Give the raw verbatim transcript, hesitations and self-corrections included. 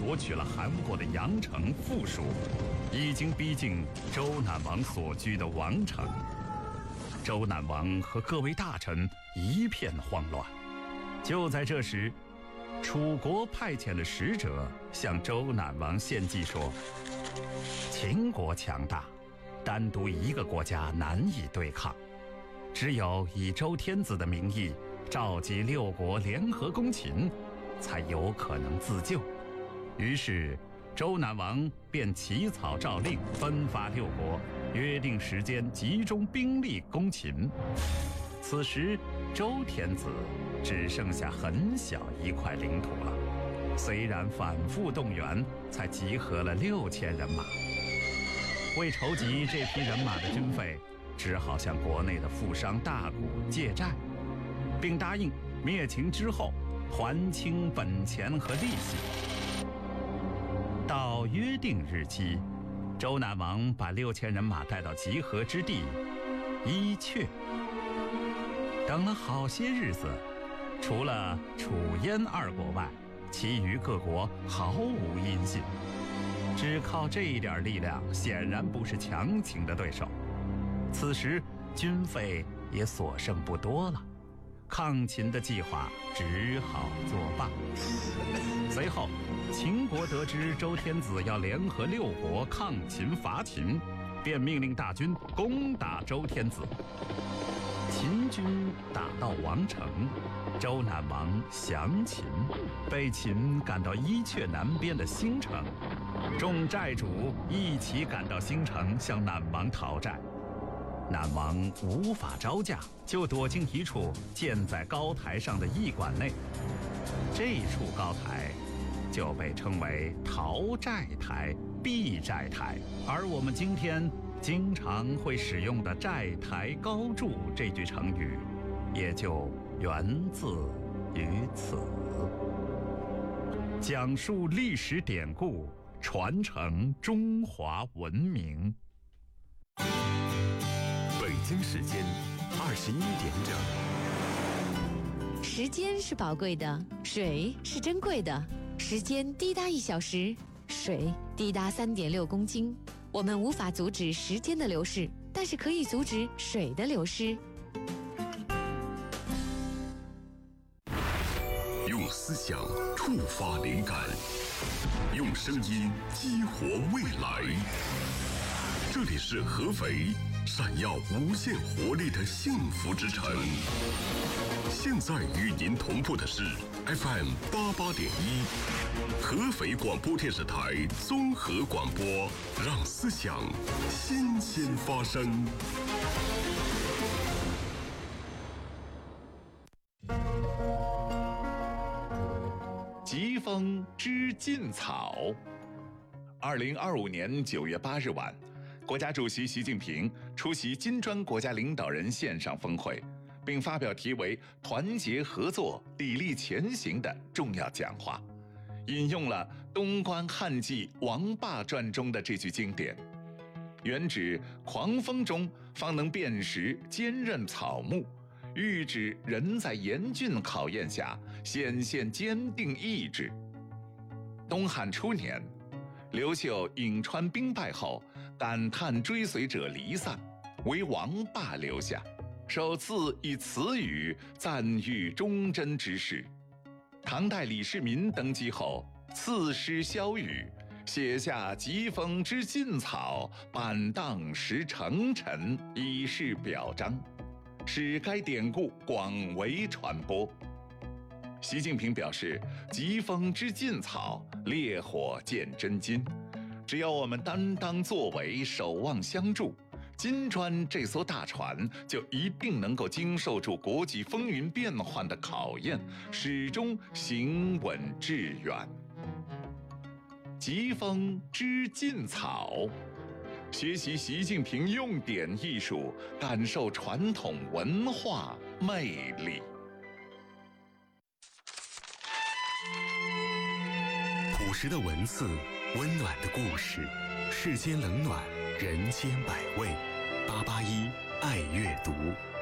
夺取了韩国的阳城、富庶，已经逼近周赧王所居的王城。周赧王和各位大臣一片慌乱。就在这时，楚国派遣的使者向周赧王献计说：秦国强大，单独一个国家难以对抗，只有以周天子的名义召集六国联合攻秦，才有可能自救。于是周赧王便起草诏令，分发六国，约定时间集中兵力攻秦。此时周天子只剩下很小一块领土了，虽然反复动员，才集合了六千人马。为筹集这批人马的军费，只好向国内的富商大贾借债，并答应灭秦之后还清本钱和利息。到约定日期，周赧王把六千人马带到集合之地伊阙。等了好些日子，除了楚燕二国外，其余各国毫无音信。只靠这一点力量，显然不是强秦的对手。此时军费也所剩不多了，抗秦的计划只好作罢。随后秦国得知周天子要联合六国抗秦伐秦，便命令大军攻打周天子。秦军打到王城，周赧王降秦，被秦赶到伊阙南边的新城。众债主一起赶到新城向赧王讨债。赧王无法招架，就躲进一处建在高台上的驿馆内。这处高台就被称为讨债台、避债台，而我们今天经常会使用的债台高筑这句成语，也就源自于此。讲述历史典故，传承中华文明。 北京时间二十一点整。 时间是宝贵的，水是珍贵的。时间滴答一小时，水滴答三点六公斤。我们无法阻止时间的流逝，但是可以阻止水的流失。 用思想触发灵感，用声音激活未来。这里是合肥，闪耀无限活力的幸福之城。现在与您同步的是 F M 八八点一，合肥广播电视台综合广播，让思想新鲜发生。 疾风知劲草。二零二五年九月八日晚，国家主席习近平出席金砖国家领导人线上峰会，并发表题为“团结合作，砥砺前行”的重要讲话，引用了东关汉纪王霸传中的这句经典，原指狂风中方能辨识坚韧草木，喻指人在严峻考验下显现坚定意志。东汉初年，刘秀颍川兵败后，感叹追随者离散，为王霸留下，首次以此语赞誉忠贞之士。唐代李世民登基后，赐诗萧瑀，写下疾风知劲草，板荡识成臣，以示表彰，使该典故广为传播。习近平表示，疾风知劲草，烈火见真金。只要我们担当作为，守望相助，金砖这艘大船就一定能够经受住国际风云变幻的考验，始终行稳致远。疾风知劲草，学习习近平用典艺术，感受传统文化魅力。 朴实的文字，温暖的故事，世间冷暖，人间百味。八八一爱阅读。